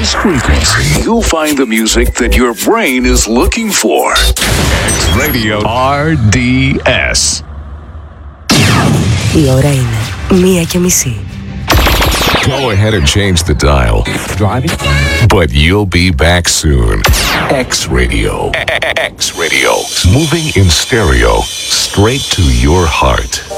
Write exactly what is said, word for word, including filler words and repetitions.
this frequency, you'll find the music that your brain is looking for. X Radio αρ ντι ες. Η ώρα είναι μία και μισή. Go ahead and change the dial. Driving? But you'll be back soon. X Radio. X Radio. Moving in stereo. Straight to your heart.